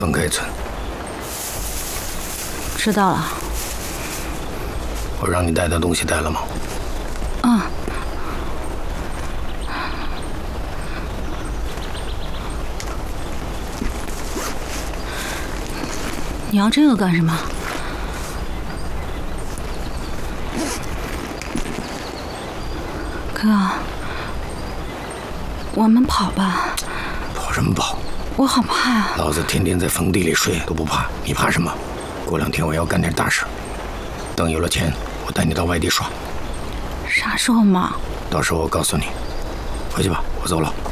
分开存。 知道了。 我让你带的东西带了吗？ 嗯。你要这个干什么？哥，我们跑吧。 跑什么跑？ 我好怕啊！ 老子天天在坟地里睡都不怕，你怕什么？过2天我要干点大事，等有了钱，我带你到外地耍。 啥时候嘛？ 到时候我告诉你。回去吧，我走了。